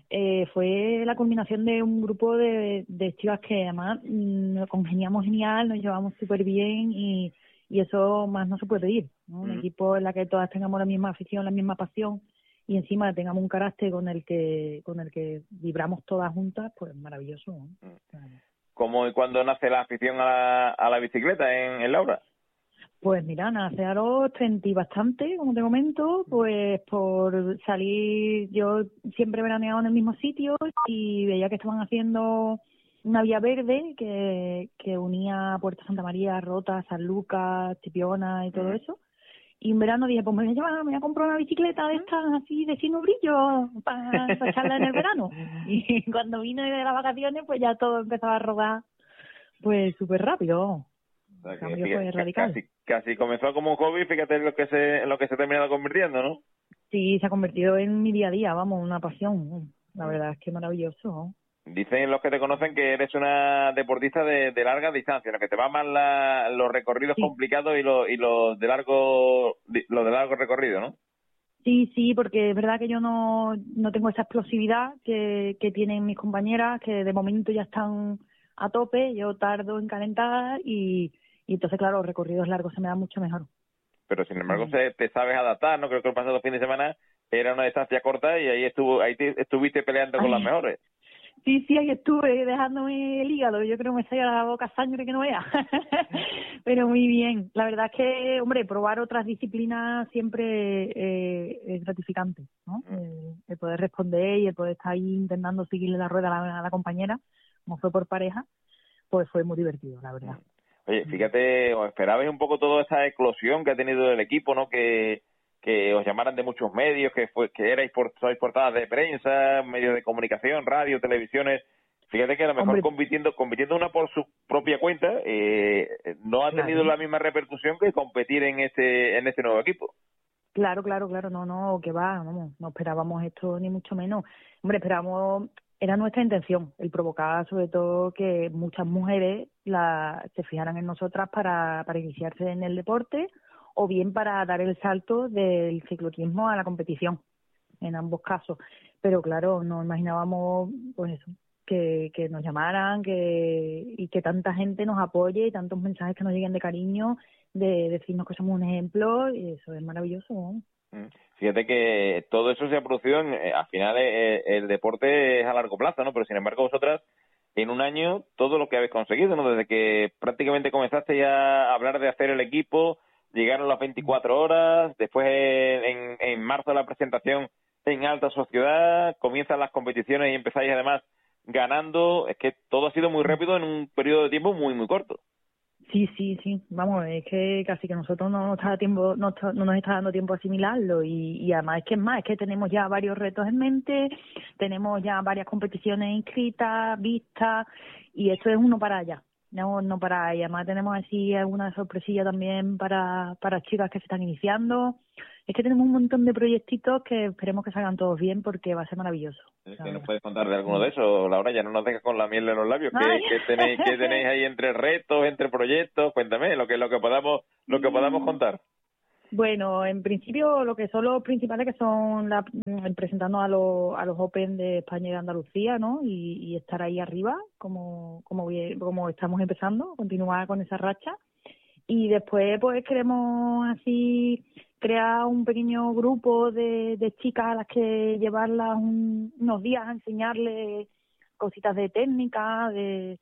fue la culminación de un grupo de chicas que además congeniamos genial, nos llevamos súper bien y eso más no se puede pedir, ¿no? Un equipo en la que todas tengamos la misma afición, la misma pasión y encima tengamos un carácter con el que vibramos todas juntas, pues maravilloso, ¿no?
¿Cómo y cuándo nace la afición a la bicicleta en Laura?
Pues mira, nace a los 30 y bastante, como te comento, pues por salir, yo siempre he veraneado en el mismo sitio y veía que estaban haciendo una vía verde que unía Puerto Santa María, Rota, San Lucas, Chipiona y todo eso. Y en verano dije, pues me voy a comprar una bicicleta de estas así de signo brillo para echarla en el verano. Y cuando vine de las vacaciones, pues ya todo empezaba a rodar pues súper rápido.
O sea,
el cambio fue radical.
Casi comenzó como un hobby, fíjate en lo que se ha terminado convirtiendo, ¿no?
Sí, se ha convertido en mi día a día, vamos, una pasión. La verdad es que maravilloso.
Dicen los que te conocen que eres una deportista de larga distancia, ¿no? Que te va más los recorridos complicados y los de largo recorrido, ¿no?
Sí, porque es verdad que yo no tengo esa explosividad que tienen mis compañeras, que de momento ya están a tope, yo tardo en calentar y entonces, claro, los recorridos largos se me dan mucho mejor.
Pero sin embargo te sabes adaptar, ¿no? Creo que el pasado fin de semana era una distancia corta y ahí estuviste peleando con las mejores.
Sí, ahí estuve dejándome el hígado, yo creo que me salía la boca sangre que no vea. Pero muy bien, la verdad es que, hombre, probar otras disciplinas siempre es gratificante, ¿no? El poder responder y el poder estar ahí intentando seguirle la rueda a la compañera, como fue por pareja, pues fue muy divertido, la verdad.
Oye, fíjate, ¿os esperabais un poco toda esa eclosión que ha tenido el equipo, ¿no? Que os llamaran de muchos medios, que sois portadas de prensa, medios de comunicación, radio, televisiones. Fíjate que a lo mejor compitiendo una por su propia cuenta, no ha tenido la misma repercusión que competir en este nuevo equipo.
Claro, no, que va, no esperábamos esto ni mucho menos. Hombre, era nuestra intención, el provocar sobre todo que muchas mujeres se fijaran en nosotras para iniciarse en el deporte, o bien para dar el salto del cicloturismo a la competición, en ambos casos. Pero claro, no imaginábamos pues eso, que nos llamaran y que tanta gente nos apoye y tantos mensajes que nos lleguen de cariño, de decirnos que somos un ejemplo, y eso es maravilloso, ¿no?
Fíjate que todo eso se ha producido, al final el deporte es a largo plazo, ¿no? Pero sin embargo vosotras, en un año, todo lo que habéis conseguido, ¿no? Desde que prácticamente comenzaste ya a hablar de hacer el equipo, llegaron las 24 horas, después en marzo la presentación en Alta Sociedad, comienzan las competiciones y empezáis además ganando. Es que todo ha sido muy rápido en un periodo de tiempo muy, muy corto.
Sí, vamos, es que casi que nosotros no nos está dando tiempo a asimilarlo y además es que tenemos ya varios retos en mente, tenemos ya varias competiciones inscritas, vistas, y esto es uno para allá. No para, y además tenemos así alguna sorpresilla también para chicas que se están iniciando. Es que tenemos un montón de proyectitos que esperemos que salgan todos bien porque va a ser maravilloso.
¿Qué nos puedes contar de alguno de esos, Laura? Ya no nos dejes con la miel en los labios. ¿Qué tenéis ahí entre retos, entre proyectos? Cuéntame lo que podamos contar.
Bueno, en principio lo que son los principales, que son presentando a los Open de España y de Andalucía, ¿no? Y estar ahí arriba, como estamos empezando, continuar con esa racha. Y después pues queremos así crear un pequeño grupo de chicas a las que llevarlas unos días a enseñarles cositas de técnica, de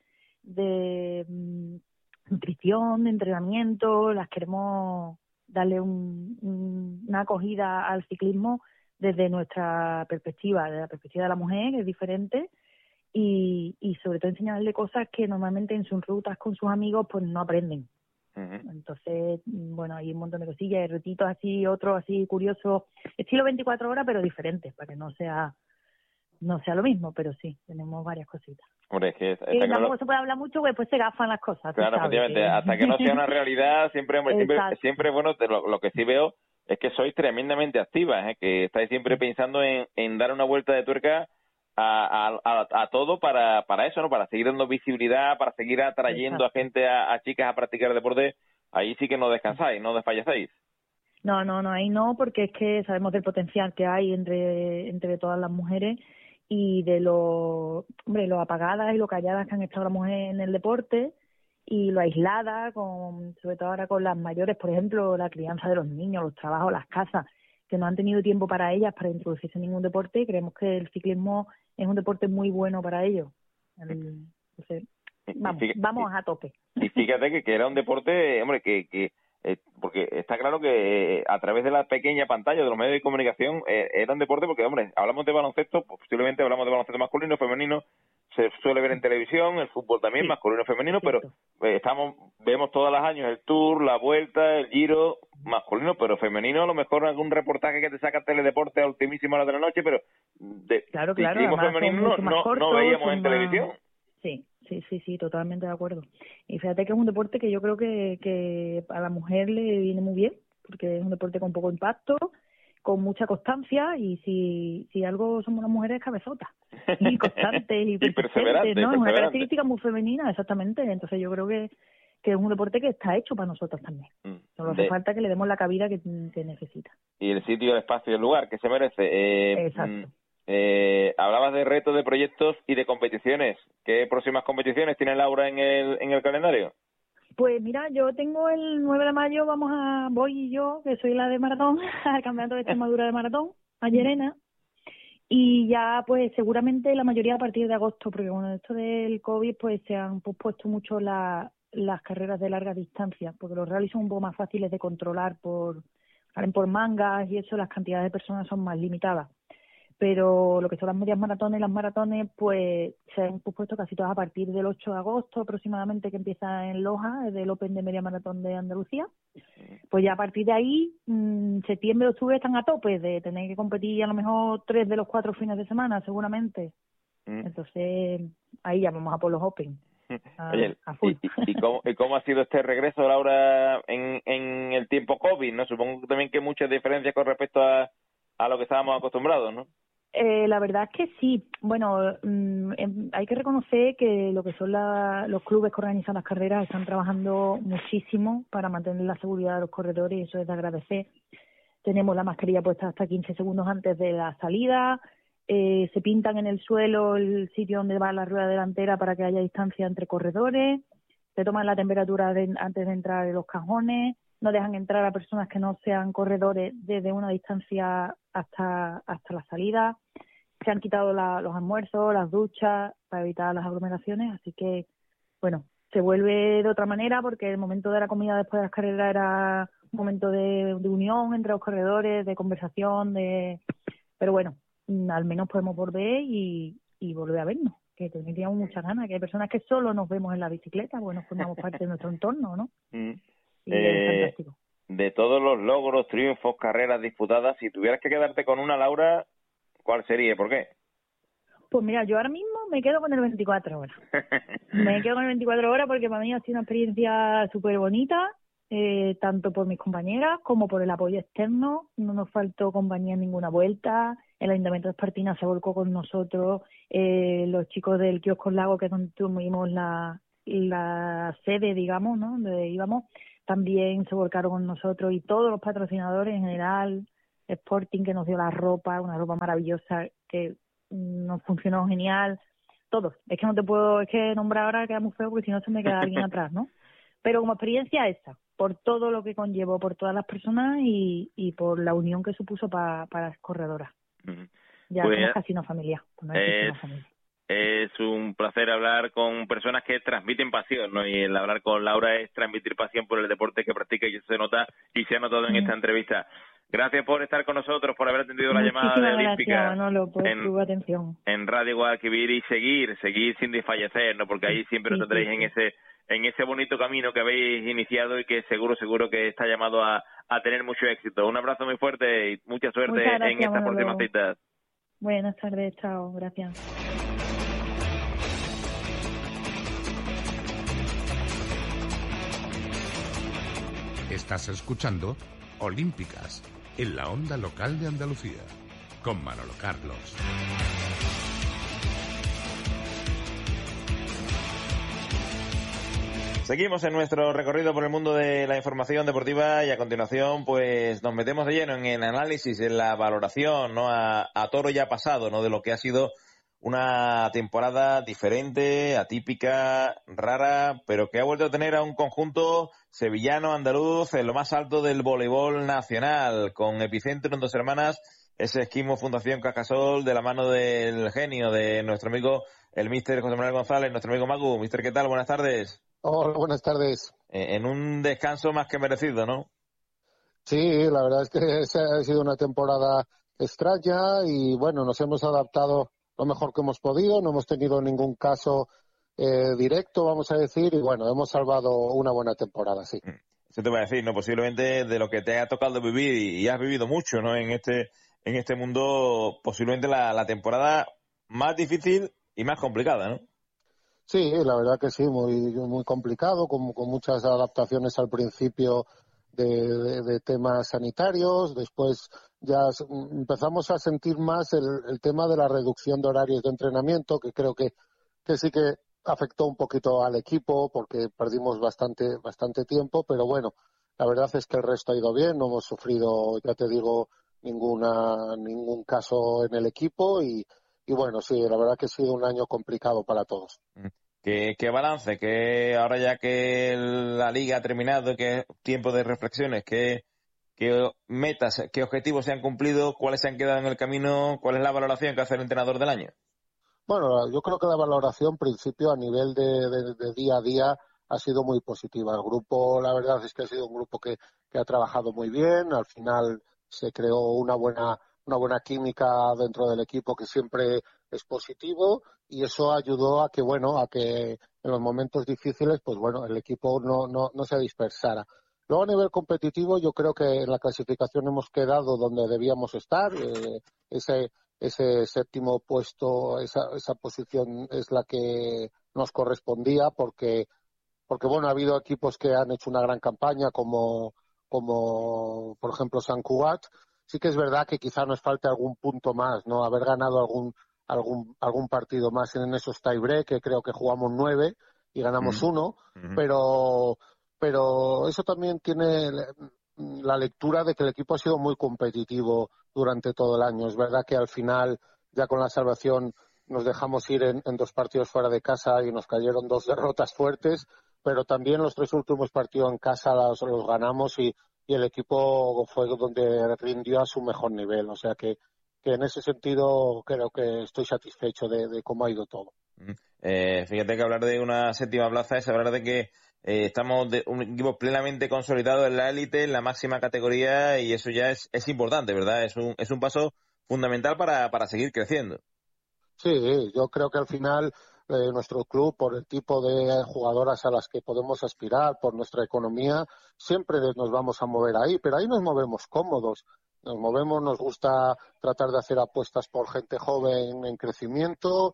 nutrición, de entrenamiento. Las queremos darle una acogida al ciclismo desde nuestra perspectiva, desde la perspectiva de la mujer, que es diferente, y sobre todo enseñarle cosas que normalmente en sus rutas con sus amigos pues no aprenden. Entonces, bueno, hay un montón de cosillas, hay retitos así, otros así curiosos, estilo 24 horas, pero diferentes, para que no sea lo mismo, pero sí, tenemos varias cositas.
Hombre, es que
tampoco se puede hablar mucho, porque después se gafan las cosas.
Claro, efectivamente, hasta que no sea una realidad, siempre bueno, lo que sí veo es que sois tremendamente activas, que estáis siempre pensando en dar una vuelta de tuerca a todo para eso, ¿no? Para seguir dando visibilidad, para seguir atrayendo a gente, a chicas a practicar deporte. Ahí sí que no descansáis, no desfallecéis.
No, ahí no, porque es que sabemos del potencial que hay entre todas las mujeres y de lo apagadas y lo calladas que han estado las mujeres en el deporte, y lo aisladas, sobre todo ahora con las mayores, por ejemplo, la crianza de los niños, los trabajos, las casas, que no han tenido tiempo para ellas para introducirse en ningún deporte, y creemos que el ciclismo es un deporte muy bueno para ellos. Entonces, vamos a tope.
Y fíjate que era un deporte, hombre, porque está claro que a través de la pequeña pantalla de los medios de comunicación era un deporte, porque, hombre, hablamos de baloncesto, pues posiblemente hablamos de baloncesto masculino, femenino, se suele ver en televisión, el fútbol también, masculino, femenino, pero vemos todos los años el Tour, la Vuelta, el Giro, masculino, pero femenino, a lo mejor algún reportaje que te saca Teledeporte a ultimísima hora de la noche, pero
claro,
femenino no veíamos en televisión.
Sí, totalmente de acuerdo. Y fíjate que es un deporte que yo creo que a la mujer le viene muy bien, porque es un deporte con poco impacto, con mucha constancia, y si algo somos las mujeres, cabezotas y constantes y persistentes, ¿no? Es una característica muy femenina, exactamente. Entonces yo creo que es un deporte que está hecho para nosotros también. Solo hace falta que le demos la cabida que necesita.
Y el sitio, el espacio, el lugar que se merece.
Exacto.
Hablabas de retos, de proyectos y de competiciones. ¿Qué próximas competiciones tiene Laura en el calendario?
Pues mira, yo tengo el 9 de mayo, voy yo, que soy la de maratón, al Campeonato de Extremadura de maratón, a Llerena, y ya pues seguramente la mayoría a partir de agosto, porque con esto del COVID pues se han pospuesto mucho las carreras de larga distancia, porque los rallies son un poco más fáciles de controlar, salen por mangas y eso, las cantidades de personas son más limitadas. Pero lo que son las medias maratones y las maratones, pues se han pospuesto casi todas a partir del 8 de agosto aproximadamente, que empieza en Loja, del Open de Media Maratón de Andalucía. Pues ya a partir de ahí, septiembre, octubre están a tope de tener que competir a lo mejor 3 de los 4 fines de semana, seguramente. Entonces, ahí ya vamos a por los Open.
Oye, a full. ¿Y cómo ha sido este regreso, Laura, en el tiempo COVID, ¿no? Supongo también que muchas diferencias con respecto a lo que estábamos acostumbrados, ¿no?
La verdad es que sí. Bueno, hay que reconocer que lo que son los clubes que organizan las carreras están trabajando muchísimo para mantener la seguridad de los corredores, y eso es de agradecer. Tenemos la mascarilla puesta hasta 15 segundos antes de la salida, se pintan en el suelo el sitio donde va la rueda delantera para que haya distancia entre corredores, se toman la temperatura antes de entrar en los cajones, no dejan entrar a personas que no sean corredores desde una distancia hasta la salida. Se han quitado los almuerzos, las duchas, para evitar las aglomeraciones, así que, bueno, se vuelve de otra manera, porque el momento de la comida después de las carreras era un momento de unión entre los corredores, de conversación, pero bueno, al menos podemos volver y volver a vernos, que teníamos muchas ganas, que hay personas que solo nos vemos en la bicicleta, bueno, formamos parte de nuestro entorno, ¿no? Y es fantástico.
De todos los logros, triunfos, carreras disputadas, si tuvieras que quedarte con una, Laura, ¿cuál sería y por qué?
Pues mira, yo ahora mismo me quedo con el 24 horas. Me quedo con el 24 horas porque para mí ha sido una experiencia súper bonita, tanto por mis compañeras como por el apoyo externo. No nos faltó compañía en ninguna vuelta. El Ayuntamiento de Espartina se volcó con nosotros. Los chicos del Kiosco Lago, que es donde tuvimos la sede, digamos, ¿no? Donde íbamos, también se volcaron con nosotros, y todos los patrocinadores en general, Sporting, que nos dio la ropa, una ropa maravillosa que nos funcionó genial, todos. Es que no te puedo nombrar ahora, queda muy feo porque si no se me queda alguien atrás, ¿no? Pero como experiencia esa, por todo lo que conllevó, por todas las personas y por la unión que supuso para las corredoras. Ya pues, somos casi una familia.
Es un placer hablar con personas que transmiten pasión, ¿no? Y el hablar con Laura es transmitir pasión por el deporte que practica, y eso se nota y se ha notado en esta entrevista. Gracias por estar con nosotros, por haber atendido la llamada de Olímpica.
Gracias, Manolo, por tu atención.
En Radio Guadalquivir, y seguir sin desfallecer, ¿no? Porque ahí siempre os tendréis en ese bonito camino que habéis iniciado y que seguro que está llamado a tener mucho éxito. Un abrazo muy fuerte y mucha suerte en estas próximas citas.
Buenas tardes, chao, gracias.
Estás escuchando Olímpicas en la onda local de Andalucía con Manolo Carlos.
Seguimos en nuestro recorrido por el mundo de la información deportiva, y a continuación pues nos metemos de lleno en el análisis, en la valoración, ¿no? A toro ya pasado, ¿no? De lo que ha sido una temporada diferente, atípica, rara, pero que ha vuelto a tener a un conjunto sevillano, andaluz, en lo más alto del voleibol nacional, con epicentro en Dos Hermanas, ese Esquimo Fundación Cajasol, de la mano del genio de nuestro amigo el míster José Manuel González, nuestro amigo Magu. Míster, ¿qué tal? Buenas tardes.
Hola, buenas tardes.
En un descanso más que merecido, ¿no?
Sí, la verdad es que ha sido una temporada extraña y bueno, nos hemos adaptado lo mejor que hemos podido, no hemos tenido ningún caso directo, vamos a decir, y bueno, hemos salvado una buena temporada, sí.
Eso te voy a decir, ¿no? Posiblemente de lo que te ha tocado vivir, y has vivido mucho, ¿no? En este mundo, posiblemente la temporada más difícil y más complicada, ¿no?
Sí, la verdad que sí, muy complicado, con muchas adaptaciones al principio de temas sanitarios. Después ya empezamos a sentir más el tema de la reducción de horarios de entrenamiento, que creo que sí que afectó un poquito al equipo porque perdimos bastante tiempo, pero bueno, la verdad es que el resto ha ido bien, no hemos sufrido, ya te digo, ningún caso en el equipo y bueno, sí, la verdad que ha sido un año complicado para todos.
¿Qué balance? Que ahora ya que la liga ha terminado, que es tiempo de reflexiones, ¿qué metas, qué objetivos se han cumplido, cuáles se han quedado en el camino, cuál es la valoración que hace el entrenador del año?
Bueno, yo creo que la valoración, en principio, a nivel de día a día, ha sido muy positiva. El grupo, la verdad es que ha sido un grupo que ha trabajado muy bien. Al final se creó una buena química dentro del equipo que siempre es positivo y eso ayudó a que, bueno, a que en los momentos difíciles, pues bueno, el equipo no se dispersara. Luego, a nivel competitivo, yo creo que en la clasificación hemos quedado donde debíamos estar. Ese séptimo puesto, esa posición es la que nos correspondía porque bueno, ha habido equipos que han hecho una gran campaña como por ejemplo San Cugat. Sí que es verdad que quizá nos falte algún punto más, ¿no? Haber ganado algún partido más en esos tie-break, que creo que jugamos 9 y ganamos 1, pero eso también tiene la lectura de que el equipo ha sido muy competitivo durante todo el año. Es verdad que al final, ya con la salvación, nos dejamos ir en 2 partidos fuera de casa y nos cayeron 2 derrotas fuertes, pero también los 3 últimos partidos en casa los ganamos y el equipo fue donde rindió a su mejor nivel. O sea que en ese sentido creo que estoy satisfecho de cómo ha ido todo.
Fíjate que hablar de una séptima plaza es hablar de que estamos de un equipo plenamente consolidado en la élite, en la máxima categoría, y eso ya es importante, ¿verdad? Es un paso fundamental para seguir creciendo.
Sí, yo creo que al final nuestro club, por el tipo de jugadoras a las que podemos aspirar, por nuestra economía, siempre nos vamos a mover ahí, pero ahí nos movemos cómodos. Nos gusta tratar de hacer apuestas por gente joven en crecimiento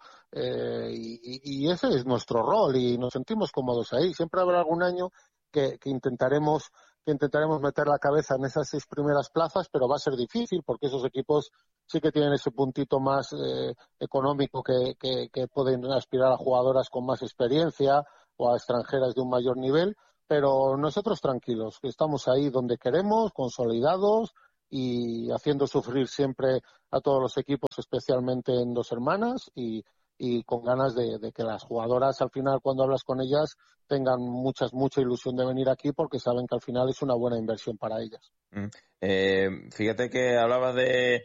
y ese es nuestro rol y nos sentimos cómodos ahí. Siempre habrá algún año que intentaremos meter la cabeza en esas 6 primeras plazas, pero va a ser difícil porque esos equipos sí que tienen ese puntito más económico que pueden aspirar a jugadoras con más experiencia o a extranjeras de un mayor nivel, pero nosotros tranquilos, que estamos ahí donde queremos, consolidados y haciendo sufrir siempre a todos los equipos, especialmente en Dos Hermanas y con ganas de que las jugadoras al final cuando hablas con ellas tengan mucha ilusión de venir aquí porque saben que al final es una buena inversión para ellas.
Fíjate que hablabas de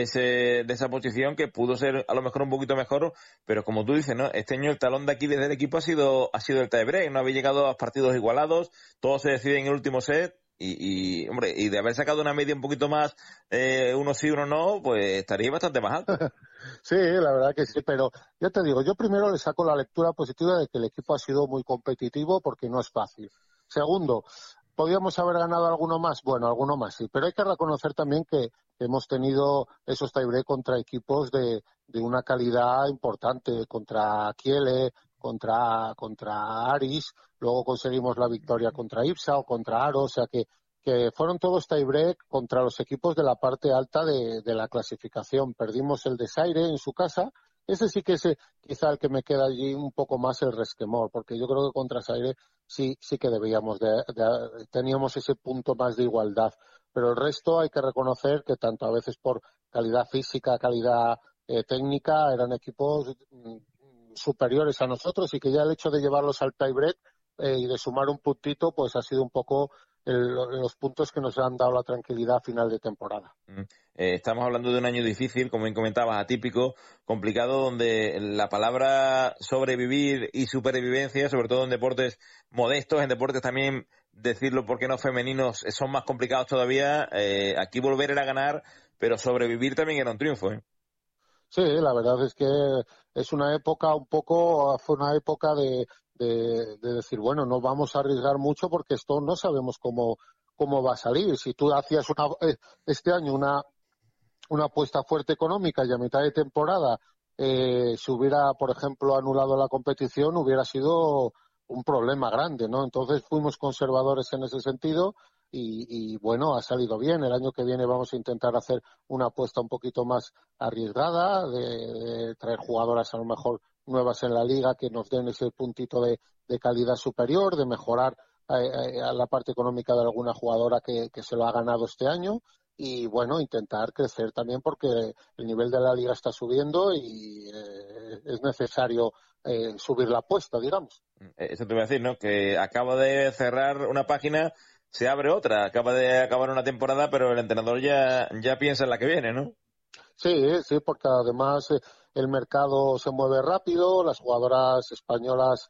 esa posición que pudo ser a lo mejor un poquito mejor, pero como tú dices, ¿no? Este año el talón de Aquiles desde el equipo ha sido el tie-break, no habéis llegado a partidos igualados, todo se decide en el último set hombre, y de haber sacado una media un poquito más, uno sí, uno no, pues estaría bastante más alto.
Sí, la verdad que sí, pero ya te digo, yo primero le saco la lectura positiva de que el equipo ha sido muy competitivo porque no es fácil. Segundo, ¿podríamos haber ganado alguno más? Bueno, alguno más sí, pero hay que reconocer también que hemos tenido esos tiebreak contra equipos de una calidad importante, contra Kiele, contra Aris, luego conseguimos la victoria contra Ipsa o contra Aro, o sea que fueron todos tiebreak contra los equipos de la parte alta de la clasificación. Perdimos el Desaire en su casa. Ese sí que es quizá el que me queda allí un poco más el resquemor, porque yo creo que contra Desaire sí que debíamos teníamos ese punto más de igualdad. Pero el resto hay que reconocer que tanto a veces por calidad física, calidad técnica, eran equipos superiores a nosotros y que ya el hecho de llevarlos al tiebreak y de sumar un puntito, pues ha sido un poco los puntos que nos han dado la tranquilidad a final de temporada.
Estamos hablando de un año difícil, como bien comentabas, atípico, complicado, donde la palabra sobrevivir y supervivencia, sobre todo en deportes modestos, en deportes también, decirlo por qué no femeninos, son más complicados todavía. Aquí volver era ganar, pero sobrevivir también era un triunfo, ¿eh?
Sí, la verdad es que es una época fue una época de decir, bueno, no vamos a arriesgar mucho porque esto no sabemos cómo va a salir. Si tú hacías este año una apuesta fuerte económica y a mitad de temporada se hubiera, por ejemplo, anulado la competición, hubiera sido un problema grande, ¿no? Entonces fuimos conservadores en ese sentido y bueno, ha salido bien. El año que viene vamos a intentar hacer una apuesta un poquito más arriesgada, de traer jugadoras a lo mejor nuevas en la liga que nos den ese puntito de calidad superior, de mejorar a la parte económica de alguna jugadora que se lo ha ganado este año y bueno, intentar crecer también porque el nivel de la liga está subiendo y es necesario subir la apuesta, digamos.
Eso te voy a decir, ¿no? Que acaba de cerrar una página, se abre otra, acaba de acabar una temporada, pero el entrenador ya piensa en la que viene, ¿no?
Sí, porque además el mercado se mueve rápido, las jugadoras españolas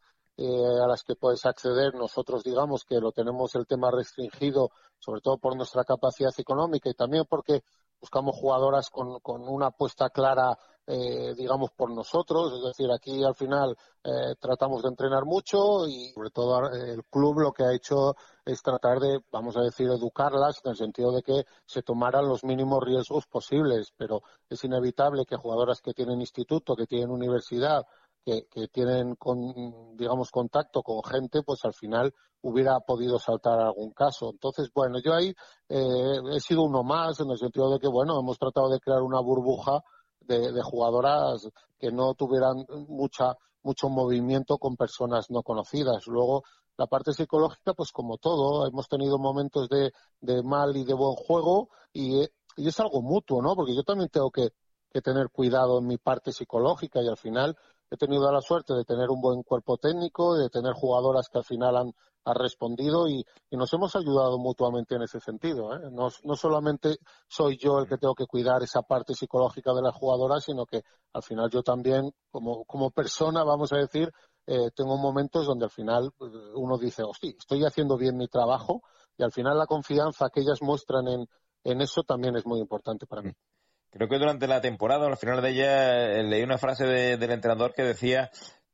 a las que puedes acceder, nosotros digamos que lo tenemos el tema restringido, sobre todo por nuestra capacidad económica y también porque buscamos jugadoras con una apuesta clara, digamos, por nosotros. Es decir, aquí al final tratamos de entrenar mucho y sobre todo el club lo que ha hecho es tratar de, vamos a decir, educarlas en el sentido de que se tomaran los mínimos riesgos posibles, pero es inevitable que jugadoras que tienen instituto, que tienen universidad, que tienen, digamos, contacto con gente, pues al final hubiera podido saltar algún caso. Entonces, bueno, yo ahí he sido uno más en el sentido de que, bueno, hemos tratado de crear una burbuja de jugadoras que no tuvieran mucho movimiento con personas no conocidas. Luego, la parte psicológica, pues como todo, hemos tenido momentos de mal y de buen juego y es algo mutuo, ¿no? Porque yo también tengo que tener cuidado en mi parte psicológica y al final he tenido la suerte de tener un buen cuerpo técnico, de tener jugadoras que al final han respondido y nos hemos ayudado mutuamente en ese sentido, ¿eh? No solamente soy yo el que tengo que cuidar esa parte psicológica de las jugadoras, sino que al final yo también, como persona, vamos a decir, tengo momentos donde al final uno dice, hostia, estoy haciendo bien mi trabajo y al final la confianza que ellas muestran en eso también es muy importante para mí.
Creo que durante la temporada, al final de ella, leí una frase del entrenador que decía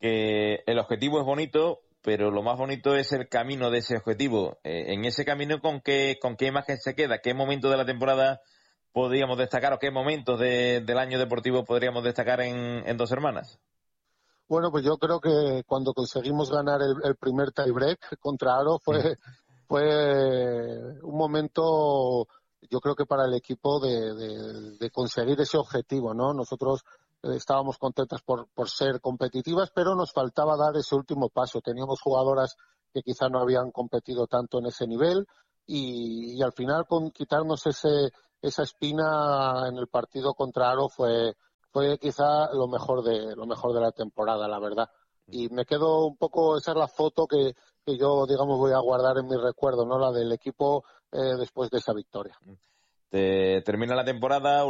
que el objetivo es bonito, pero lo más bonito es el camino de ese objetivo. En ese camino, ¿con qué imagen se queda? ¿Qué momento de la temporada podríamos destacar o qué momentos del año deportivo podríamos destacar en Dos Hermanas?
Bueno, pues yo creo que cuando conseguimos ganar el primer tiebreak contra Aro fue un momento, yo creo que para el equipo de conseguir ese objetivo, ¿no? Nosotros estábamos contentas por ser competitivas, pero nos faltaba dar ese último paso. Teníamos jugadoras que quizá no habían competido tanto en ese nivel y al final con quitarnos esa espina en el partido contra Aro fue quizá lo mejor de la temporada, la verdad. Y me quedo un poco, esa es la foto que yo, digamos, voy a guardar en mi recuerdo, ¿no? La del equipo después de esa victoria.
Termina la temporada.